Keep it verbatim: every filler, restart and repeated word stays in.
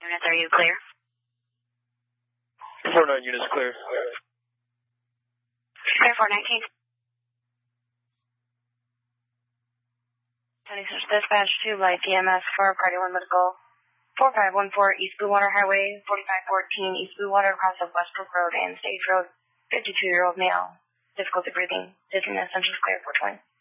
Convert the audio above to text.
Units, are you clear? four nine units clear. Clear four nineteen. twenty-six dispatch to Light D M S for Party one Medical. four five one four East Bluewater Highway, forty-five fourteen East Bluewater, across of Westbrook Road and Stage Road. fifty-two-year-old male. Difficulty breathing. Dizziness, central clear four twenty.